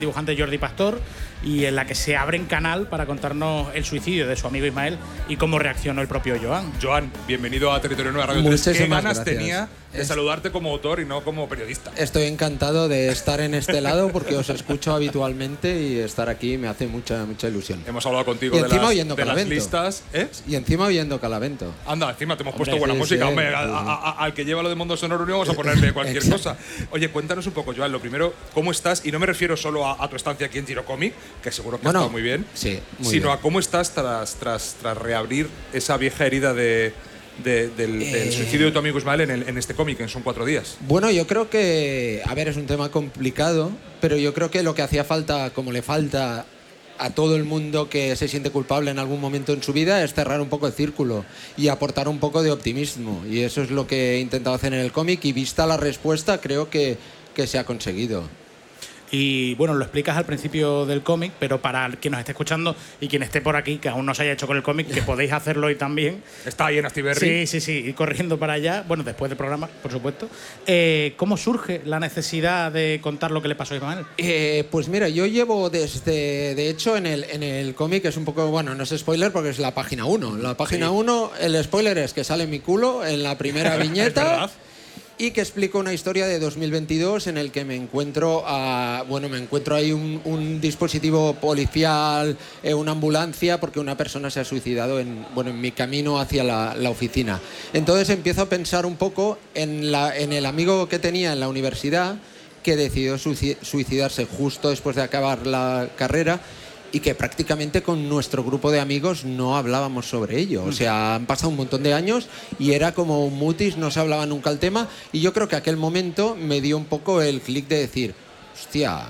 dibujante Jordi Pastor, y en la que se abre en canal para contarnos el suicidio de su amigo Ismael y cómo reaccionó el propio Joan. Joan, bienvenido a Territorio Nueva Radio 3. ¿Qué ganas tenía de saludarte como autor y no como periodista? Estoy encantado de estar en este lado porque os escucho habitualmente y estar aquí me hace mucha ilusión. Hemos hablado contigo y encima de las listas. Y encima oyendo Calavento. Anda, encima te hemos puesto buena música. Sí, hombre, al que lleva lo de Mundo Sonoro no vamos a ponerle cualquier cosa. Oye, cuéntanos un poco, Joan, lo primero, ¿cómo estás? Y no me refiero solo a tu estancia aquí en Girocomic, que seguro que ha estado muy bien, sino a cómo estás tras reabrir esa vieja herida del suicidio de tu amigo Ismael en este cómic, en Son 4 días. Bueno, yo creo que, a ver, es un tema complicado, pero yo creo que lo que hacía falta, como le falta a todo el mundo que se siente culpable en algún momento en su vida, es cerrar un poco el círculo y aportar un poco de optimismo. Y eso es lo que he intentado hacer en el cómic y vista la respuesta creo que se ha conseguido. Y bueno, lo explicas al principio del cómic, pero para quien nos esté escuchando y quien esté por aquí, que aún no se haya hecho con el cómic, que podéis hacerlo hoy también. Está ahí en Astiberri. Sí, ir corriendo para allá, bueno, después del programa, por supuesto. ¿Cómo surge la necesidad de contar lo que le pasó a Ismael? Pues mira, yo llevo de hecho, en el cómic es un poco, bueno, no es spoiler porque es la página 1. La página 1, el spoiler es que sale mi culo en la primera viñeta. ¿Es verdad? Y que explico una historia de 2022 en el que me encuentro ahí un dispositivo policial, una ambulancia, porque una persona se ha suicidado en mi camino hacia la oficina. Entonces empiezo a pensar un poco en el amigo que tenía en la universidad que decidió suicidarse justo después de acabar la carrera, y que prácticamente con nuestro grupo de amigos no hablábamos sobre ello. O sea, han pasado un montón de años y era como un mutis, no se hablaba nunca el tema, y yo creo que aquel momento me dio un poco el clic de decir, hostia,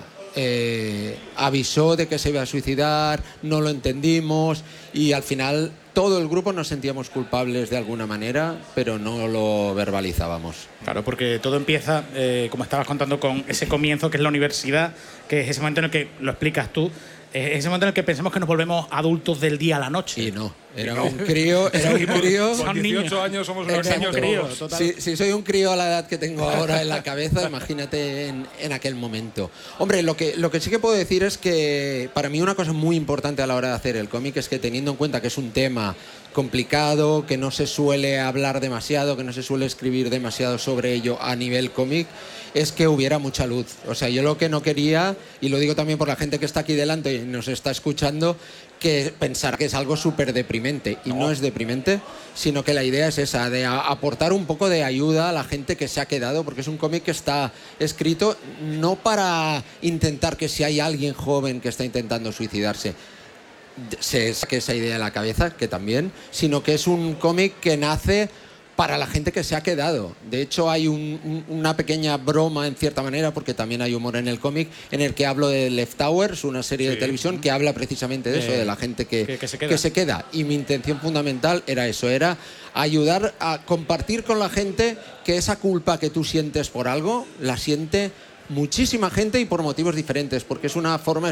avisó de que se iba a suicidar, no lo entendimos, y al final todo el grupo nos sentíamos culpables de alguna manera, pero no lo verbalizábamos. Claro, porque todo empieza, como estabas contando, con ese comienzo que es la universidad, que es ese momento en el que lo explicas tú, ese momento en el que pensamos que nos volvemos adultos del día a la noche. Y no, era un crío. Con 18 años somos unos niños críos. Si soy un crío a la edad que tengo ahora en la cabeza, imagínate en aquel momento. Hombre, lo que sí que puedo decir es que para mí una cosa muy importante a la hora de hacer el cómic es que, teniendo en cuenta que es un tema complicado, que no se suele hablar demasiado, que no se suele escribir demasiado sobre ello a nivel cómic, es que hubiera mucha luz. O sea, yo lo que no quería, y lo digo también por la gente que está aquí delante y nos está escuchando, que pensar que es algo súper deprimente, y no es deprimente, sino que la idea es esa, de aportar un poco de ayuda a la gente que se ha quedado, porque es un cómic que está escrito no para intentar que si hay alguien joven que está intentando suicidarse, se saque esa idea de la cabeza, que también, sino que es un cómic que nace para la gente que se ha quedado. De hecho, hay una pequeña broma, en cierta manera, porque también hay humor en el cómic, en el que hablo de Leftovers, una serie de televisión que habla precisamente de eso, de la gente que se queda. Y mi intención fundamental era eso, era ayudar a compartir con la gente que esa culpa que tú sientes por algo, la siente muchísima gente y por motivos diferentes, porque es una forma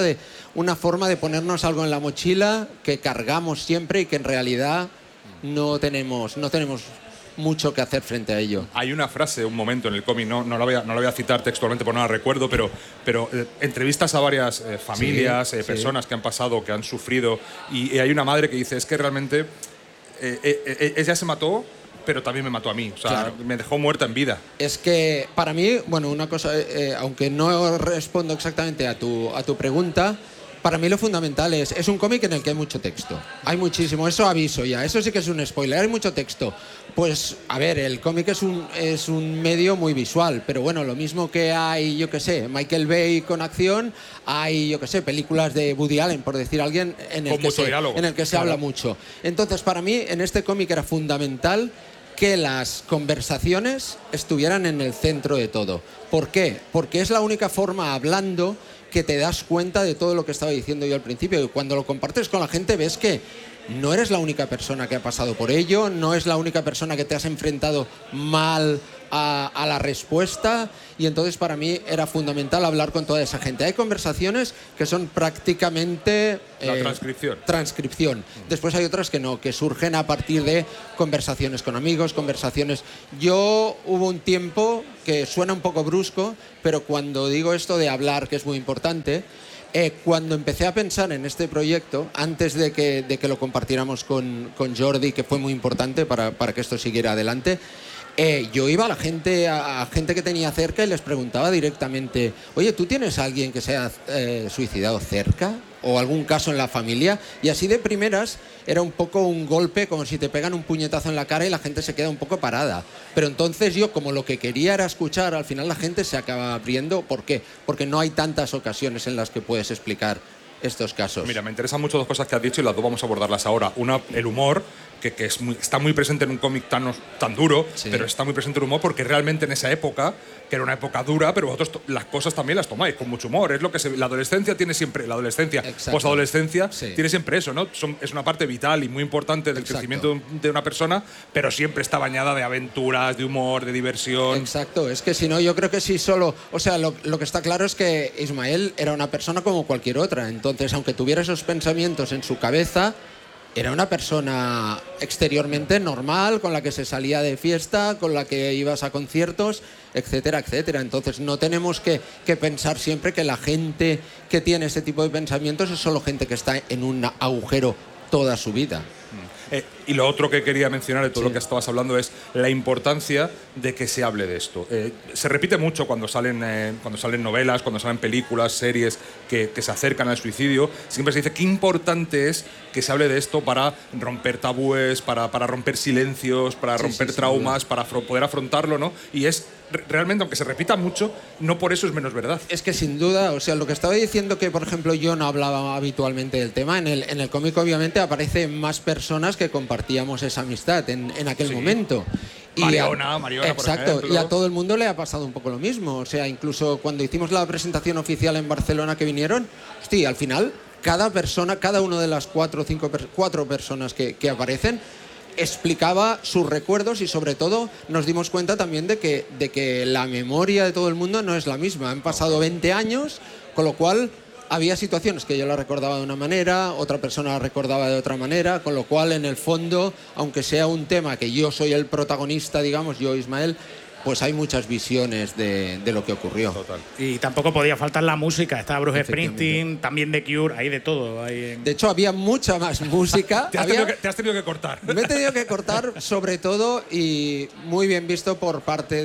de ponernos algo en la mochila que cargamos siempre y que en realidad no tenemos mucho que hacer frente a ello. Hay una frase, un momento en el cómic, no la voy a citar textualmente porque no la recuerdo, pero entrevistas a varias familias, personas que han pasado, que han sufrido, y hay una madre que dice, es que realmente ella se mató, pero también me mató a mí, o sea, claro, me dejó muerta en vida. Es que para mí, bueno, una cosa, aunque no respondo exactamente a tu pregunta, para mí lo fundamental es un cómic en el que hay mucho texto. Hay muchísimo, eso aviso ya, eso sí que es un spoiler, hay mucho texto. Pues, a ver, el cómic es un medio muy visual, pero bueno, lo mismo que hay, yo qué sé, Michael Bay con acción, hay, yo qué sé, películas de Woody Allen, por decir alguien, en el que se habla mucho. Entonces, para mí, en este cómic era fundamental que las conversaciones estuvieran en el centro de todo. ¿Por qué? Porque es la única forma, hablando, que te das cuenta de todo lo que estaba diciendo yo al principio. Y cuando lo compartes con la gente ves que no eres la única persona que ha pasado por ello, no es la única persona que te has enfrentado mal a la respuesta, y entonces para mí era fundamental hablar con toda esa gente. Hay conversaciones que son prácticamente la transcripción. Después hay otras que no, que surgen a partir de conversaciones con amigos, conversaciones. Yo hubo un tiempo que suena un poco brusco, pero cuando digo esto de hablar, que es muy importante, cuando empecé a pensar en este proyecto, antes de que lo compartiéramos con Jordi, que fue muy importante para que esto siguiera adelante, yo iba a gente que tenía cerca y les preguntaba directamente: oye, ¿tú tienes a alguien que se haya suicidado cerca? ¿O algún caso en la familia? Y así de primeras era un poco un golpe, como si te pegan un puñetazo en la cara y la gente se queda un poco parada. Pero entonces yo, como lo que quería era escuchar, al final la gente se acaba abriendo. ¿Por qué? Porque no hay tantas ocasiones en las que puedes explicar estos casos. Mira, me interesan mucho dos cosas que has dicho y las dos vamos a abordarlas ahora. Una, el humor, que está muy presente en un cómic tan duro, sí, pero está muy presente el humor porque realmente en esa época, que era una época dura, pero vosotros las cosas también las tomáis con mucho humor. Es lo que la adolescencia tiene siempre, la adolescencia, posadolescencia, sí, tiene siempre eso, ¿no? Es una parte vital y muy importante del crecimiento de una persona, pero siempre está bañada de aventuras, de humor, de diversión. Exacto, es que si no, yo creo que sí solo... O sea, lo que está claro es que Ismael era una persona como cualquier otra. Entonces, aunque tuviera esos pensamientos en su cabeza, era una persona exteriormente normal, con la que se salía de fiesta, con la que ibas a conciertos, etcétera, etcétera. Entonces no tenemos que pensar siempre que la gente que tiene ese tipo de pensamientos es solo gente que está en un agujero toda su vida. Y lo otro que quería mencionar de todo lo que estabas hablando es la importancia de que se hable de esto. Se repite mucho cuando salen novelas, cuando salen películas, series que se acercan al suicidio. Siempre se dice qué importante es que se hable de esto para romper tabúes, para romper silencios, para romper traumas, para poder afrontarlo, ¿no? Y es realmente, aunque se repita mucho, no por eso es menos verdad. Es que sin duda, o sea, lo que estaba diciendo, que por ejemplo yo no hablaba habitualmente del tema, en el cómic obviamente aparecen más personas que compartíamos esa amistad en aquel momento. Mariona, exacto, por ejemplo. Y a todo el mundo le ha pasado un poco lo mismo. O sea, incluso cuando hicimos la presentación oficial en Barcelona que vinieron, hostia, al final cada una de las cuatro personas que aparecen explicaba sus recuerdos, y sobre todo nos dimos cuenta también de que la memoria de todo el mundo no es la misma. Han pasado 20 años, con lo cual había situaciones que yo la recordaba de una manera, otra persona la recordaba de otra manera, con lo cual en el fondo, aunque sea un tema que yo soy el protagonista, digamos, yo Ismael, pues hay muchas visiones de lo que ocurrió. Total. Y tampoco podía faltar la música. Estaba Bruce Springsteen, también The Cure, hay de todo. De hecho, había mucha más música. Te has tenido que cortar. Me he tenido que cortar, sobre todo, y muy bien visto por parte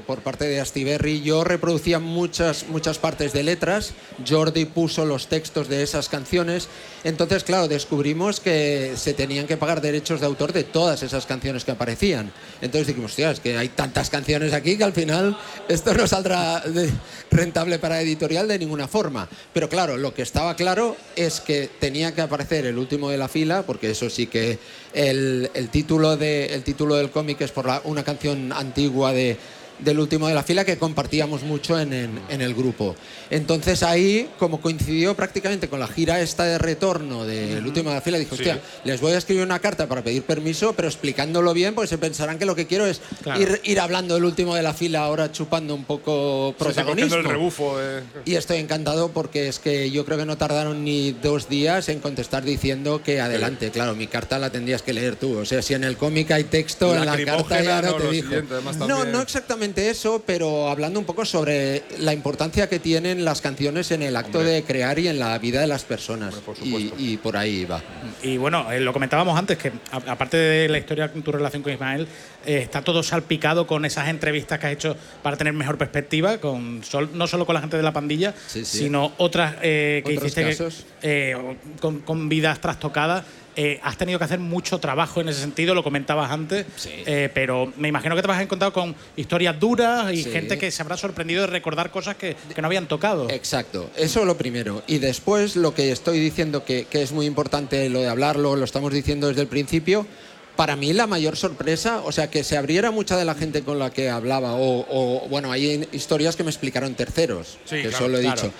de Astiberri. Yo reproducía muchas partes de letras. Jordi puso los textos de esas canciones. Entonces, claro, descubrimos que se tenían que pagar derechos de autor de todas esas canciones que aparecían. Entonces dijimos, hostia, es que hay tantas canciones aquí que al final esto no saldrá rentable para editorial de ninguna forma. Pero claro, lo que estaba claro es que tenía que aparecer el último de la fila, porque eso sí que el título del cómic es por una canción antigua del último de la fila que compartíamos mucho en el grupo. Entonces ahí, como coincidió prácticamente con la gira esta de retorno del último de la fila, dije, hostia, les voy a escribir una carta para pedir permiso, pero explicándolo bien, pues se pensarán que lo que quiero es ir hablando del último de la fila, ahora chupando un poco protagonismo. El rebufo. Y estoy encantado porque es que yo creo que no tardaron ni 2 días en contestar diciendo que adelante. Claro, mi carta la tendrías que leer tú. O sea, si en el cómic hay texto, en la carta ya no te dijo. No exactamente eso, pero hablando un poco sobre la importancia que tienen las canciones en el acto de crear y en la vida de las personas. Por y por ahí va. Y bueno, lo comentábamos antes, que aparte de la historia, tu relación con Ismael, está todo salpicado con esas entrevistas que has hecho para tener mejor perspectiva, no solo con la gente de la pandilla, sino otras que hiciste con vidas trastocadas. Has tenido que hacer mucho trabajo en ese sentido, lo comentabas antes, pero me imagino que te vas a encontrar con historias duras y gente que se habrá sorprendido de recordar cosas que no habían tocado. Exacto, eso lo primero. Y después lo que estoy diciendo que es muy importante, lo de hablarlo, lo estamos diciendo desde el principio. Para mí la mayor sorpresa, o sea, que se abriera mucha de la gente con la que hablaba, o bueno, hay historias que me explicaron terceros, que eso lo he dicho.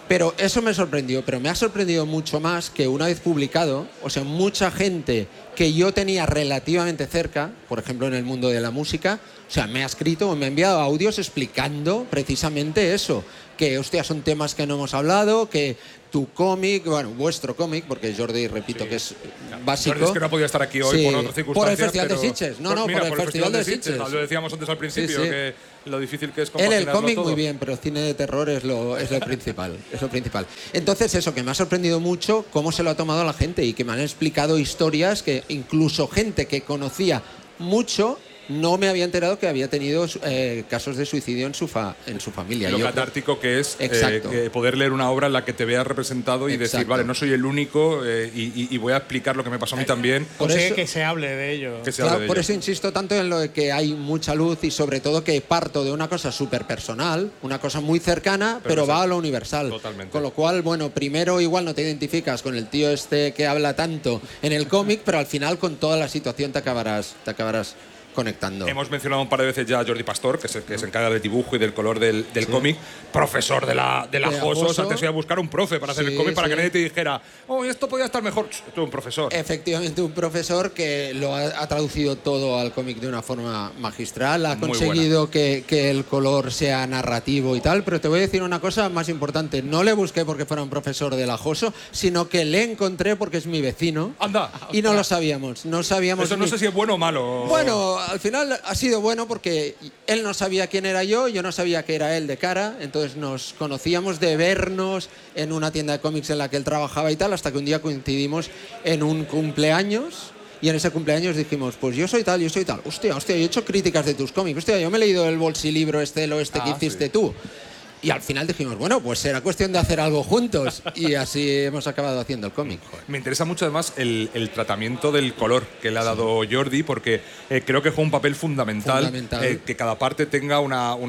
Pero eso me sorprendió, pero me ha sorprendido mucho más que una vez publicado, o sea, mucha gente que yo tenía relativamente cerca, por ejemplo en el mundo de la música, o sea, me ha escrito o me ha enviado audios explicando precisamente eso, que, hostia, son temas que no hemos hablado, que tu cómic, bueno, vuestro cómic, porque Jordi, repito, que es básico. Jordi es que no podía estar aquí hoy por otras circunstancias. Por el Festival de Sitges. No, por el Festival de Sitges. Lo decíamos antes al principio, que lo difícil que es compaginarlo el cómic todo. muy bien, pero el cine de terror es lo principal. Es lo principal. Entonces, eso, que me ha sorprendido mucho cómo se lo ha tomado la gente y que me han explicado historias que incluso gente que conocía mucho no me había enterado que había tenido casos de suicidio en su familia. Lo catártico que es poder leer una obra en la que te veas representado y decir, vale, no soy el único y voy a explicar lo que me pasó a mí también. Por eso que se hable de ello. Por eso insisto tanto en lo de que hay mucha luz y sobre todo que parto de una cosa súper personal, una cosa muy cercana, pero va a lo universal. Totalmente. Con lo cual, bueno, primero igual no te identificas con el tío este que habla tanto en el cómic, pero al final con toda la situación te acabarás conectando. Hemos mencionado un par de veces ya a Jordi Pastor, que se encarga del dibujo y del color del cómic, profesor de la JOSO. O sea, te voy a buscar un profe para hacer el cómic para que nadie te dijera, esto podía estar mejor. Tú, un profesor. Efectivamente, un profesor que lo ha traducido todo al cómic de una forma magistral, ha conseguido que el color sea narrativo y tal, pero te voy a decir una cosa más importante. No le busqué porque fuera un profesor de la JOSO, sino que le encontré porque es mi vecino. ¡Anda! Y no lo sabíamos. No sabíamos. Eso no sé si es bueno o malo. Bueno, al final ha sido bueno porque él no sabía quién era yo no sabía que era él de cara, entonces nos conocíamos de vernos en una tienda de cómics en la que él trabajaba y tal, hasta que un día coincidimos en un cumpleaños y en ese cumpleaños dijimos, pues yo soy tal. Hostia, yo he hecho críticas de tus cómics, hostia, yo me he leído el bolsilibro que hiciste tú. Y al final dijimos, bueno, pues será cuestión de hacer algo juntos. Y así hemos acabado haciendo el cómic. Me interesa mucho además el tratamiento del color que le ha dado Jordi, porque creo que juega un papel fundamental. Que cada parte tenga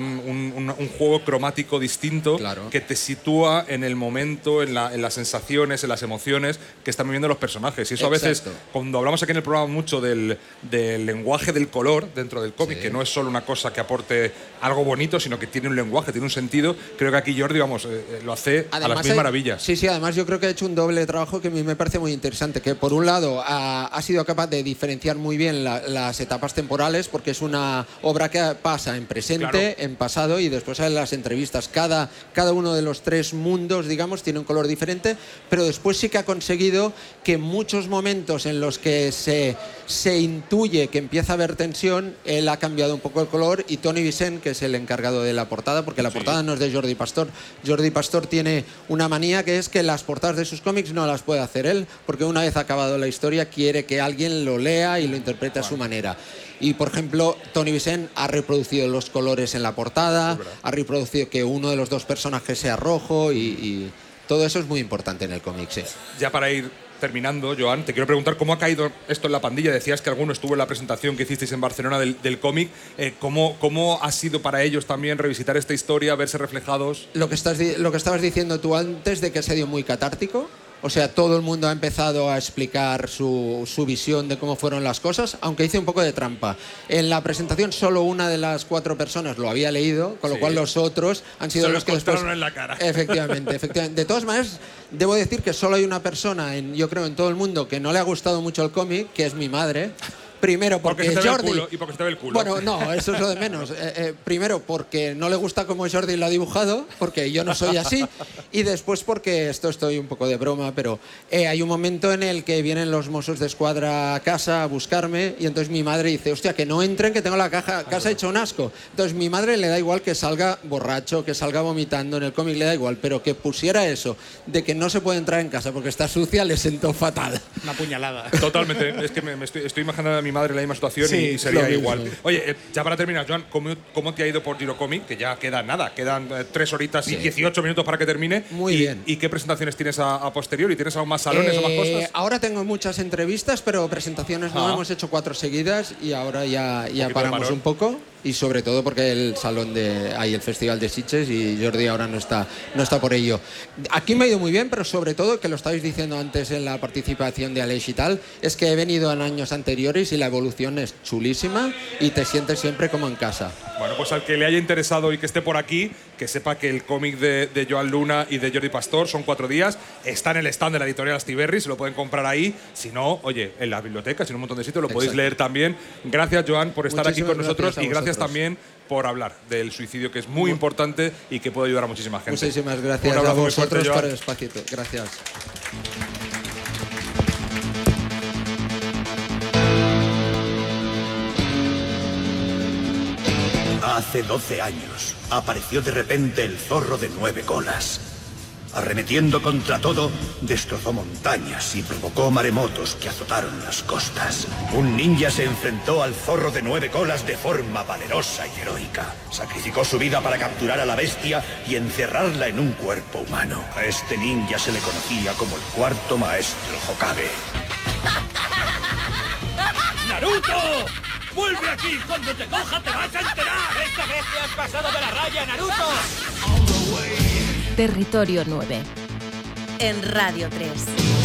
un juego cromático distinto, que te sitúa en el momento, en las sensaciones, en las emociones que están viviendo los personajes. Y eso a veces, cuando hablamos aquí en el programa mucho del lenguaje del color dentro del cómic, que no es solo una cosa que aporte algo bonito, sino que tiene un lenguaje, tiene un sentido. Creo que aquí Jordi, lo hace además, a las mil maravillas. Sí, además yo creo que ha hecho un doble trabajo que a mí me parece muy interesante, que por un lado ha sido capaz de diferenciar muy bien las etapas temporales, porque es una obra que pasa en presente, en pasado y después en las entrevistas. Cada uno de los tres mundos, digamos, tiene un color diferente, pero después sí que ha conseguido que muchos momentos en los que se intuye que empieza a haber tensión, él ha cambiado un poco el color y Tony Vicent, que es el encargado de la portada, porque la portada no es de Jordi Pastor. Jordi Pastor tiene una manía que es que las portadas de sus cómics no las puede hacer él, porque una vez acabado la historia quiere que alguien lo lea y lo interprete a su manera. Y, por ejemplo, Tony Vicent ha reproducido los colores en la portada, ha reproducido que uno de los dos personajes sea rojo y todo eso es muy importante en el cómic, sí. Ya para ir terminando, Joan, te quiero preguntar cómo ha caído esto en la pandilla. Decías que alguno estuvo en la presentación que hicisteis en Barcelona del cómic. ¿Cómo ha sido para ellos también revisitar esta historia, verse reflejados? Lo que estabas diciendo tú antes, de que se dio muy catártico. O sea, todo el mundo ha empezado a explicar su visión de cómo fueron las cosas, aunque hice un poco de trampa. En la presentación solo una de las 4 personas lo había leído, con lo cual los otros han sido los que después... en la cara. Efectivamente. De todas maneras, debo decir que solo hay una persona, yo creo, en todo el mundo que no le ha gustado mucho el cómic, que es mi madre. Primero porque se te Jordi... ve el culo, y porque se te ve el culo. Bueno, no, eso es lo de menos. Primero porque no le gusta cómo Jordi lo ha dibujado, porque yo no soy así. Y después porque, estoy un poco de broma, pero hay un momento en el que vienen los Mossos de Escuadra a casa a buscarme y entonces mi madre dice, hostia, que no entren, que tengo la casa hecha un asco. Entonces mi madre le da igual que salga borracho, que salga vomitando en el cómic, le da igual, pero que pusiera eso, de que no se puede entrar en casa porque está sucia, le sentó fatal. Una puñalada. Totalmente. Es que me estoy imaginando a mi madre en la misma situación y sería igual. Oye, ya para terminar, Joan, ¿cómo te ha ido por Girocomic? Que ya quedan 3 horitas y 18 minutos para que termine. Muy bien. ¿Y qué presentaciones tienes a posteriori? ¿Tienes aún más salones o más cosas? Ahora tengo muchas entrevistas, pero presentaciones no. Hemos hecho 4 seguidas y ahora ya paramos un poco. y sobre todo porque el Festival de Sitges y Jordi ahora no está por ello. Aquí me ha ido muy bien, pero sobre todo, que lo estabais diciendo antes en la participación de Aleix y tal, es que he venido en años anteriores y la evolución es chulísima y te sientes siempre como en casa. Bueno, pues al que le haya interesado y que esté por aquí, que sepa que el cómic de Joan Luna y de Jordi Pastor son 4 días, está en el stand de la editorial Astiberri, se lo pueden comprar ahí, si no, oye, en la biblioteca, si en un montón de sitios, lo podéis leer también. Gracias, Joan, por estar aquí con nosotros y gracias también por hablar del suicidio, que es muy importante y que puede ayudar a muchísima gente. Muchísimas gracias a vosotros por el espacio. Gracias. Hace 12 años apareció de repente el zorro de 9 colas. Arremetiendo contra todo, destrozó montañas y provocó maremotos que azotaron las costas. Un ninja se enfrentó al zorro de 9 colas de forma valerosa y heroica. Sacrificó su vida para capturar a la bestia y encerrarla en un cuerpo humano. A este ninja se le conocía como el cuarto maestro Hokage. ¡Naruto! ¡Vuelve aquí! ¡Cuando te coja te vas a enterar! ¡Esta vez te has pasado de la raya, Naruto! Territorio 9 en Radio 3.